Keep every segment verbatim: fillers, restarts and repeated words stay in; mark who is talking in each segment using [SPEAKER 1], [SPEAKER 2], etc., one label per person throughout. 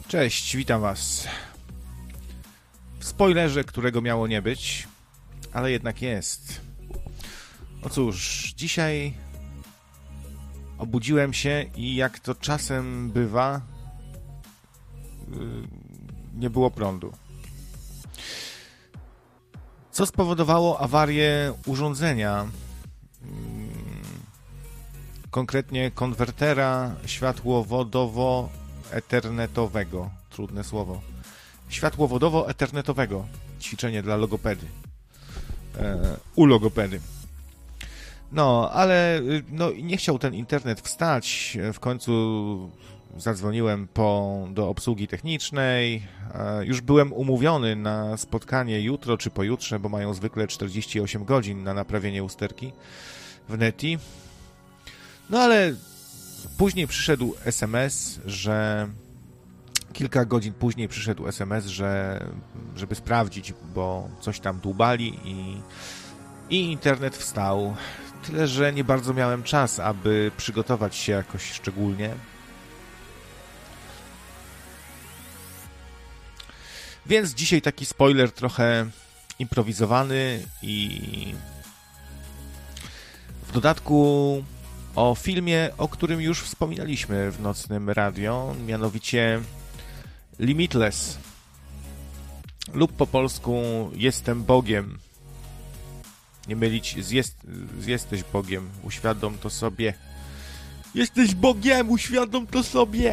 [SPEAKER 1] Cześć, witam was. W spoilerze, którego miało nie być, ale jednak jest. No cóż, dzisiaj obudziłem się i jak to czasem bywa, nie było prądu. Co spowodowało awarię urządzenia, konkretnie konwertera światłowodowo-ethernetowego. Trudne słowo. Światłowodowo-ethernetowego. Ćwiczenie dla logopedy. E, u logopedy. No, ale no, nie chciał ten internet wstać. W końcu zadzwoniłem po, do obsługi technicznej. E, już byłem umówiony na spotkanie jutro czy pojutrze, bo mają zwykle czterdzieści osiem godzin na naprawienie usterki w Neti. No ale później przyszedł es em es, że kilka godzin później przyszedł es em es, że żeby sprawdzić, bo coś tam dłubali i, i internet wstał. Tyle, że nie bardzo miałem czas, aby przygotować się jakoś szczególnie. Więc dzisiaj taki spoiler trochę improwizowany i w dodatku o filmie, o którym już wspominaliśmy w Nocnym Radio, mianowicie Limitless lub po polsku Jestem Bogiem. Nie mylić z, jest, z Jesteś Bogiem. Uświadom to sobie. Jesteś Bogiem, uświadom to sobie.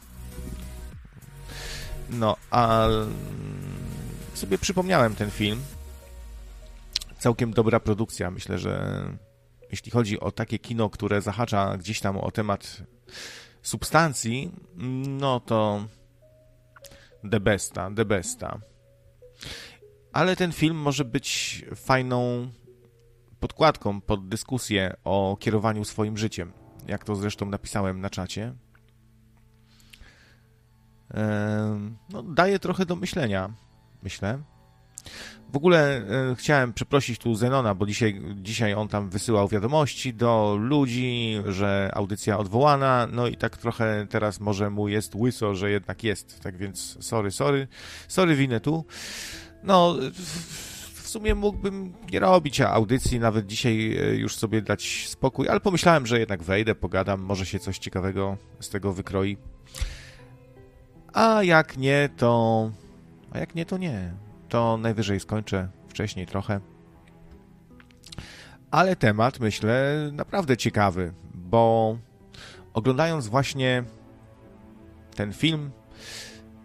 [SPEAKER 1] No, a sobie przypomniałem ten film. Całkiem dobra produkcja. Myślę, że jeśli chodzi o takie kino, które zahacza gdzieś tam o temat substancji, no to the besta, the besta. Ale ten film może być fajną podkładką pod dyskusję o kierowaniu swoim życiem, jak to zresztą napisałem na czacie. No, daje trochę do myślenia, myślę. W ogóle e, chciałem przeprosić tu Zenona, bo dzisiaj, dzisiaj on tam wysyłał wiadomości do ludzi, że audycja odwołana, no i tak trochę teraz może mu jest łyso, że jednak jest, tak więc sorry, sorry, sorry winę tu. No, w, w sumie mógłbym nie robić audycji, nawet dzisiaj już sobie dać spokój, ale pomyślałem, że jednak wejdę, pogadam, może się coś ciekawego z tego wykroi. A jak nie, to... A jak nie, to nie. To najwyżej skończę wcześniej trochę. Ale temat, myślę, naprawdę ciekawy, bo oglądając właśnie ten film,